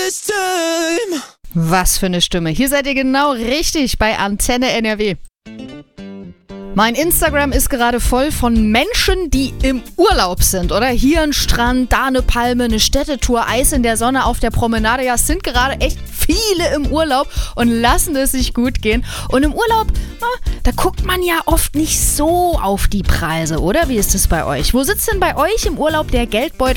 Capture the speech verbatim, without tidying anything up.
this time. Was für eine Stimme. Hier seid ihr genau richtig bei Antenne N R W. Mein Instagram ist gerade voll von Menschen, die im Urlaub sind, oder? Hier ein Strand, da eine Palme, eine Städtetour, Eis in der Sonne auf der Promenade. Ja, es sind gerade echt viele im Urlaub und lassen es sich gut gehen. Und im Urlaub, na, da guckt man ja oft nicht so auf die Preise, oder? Wie ist es bei euch? Wo sitzt denn bei euch im Urlaub der Geldbeutel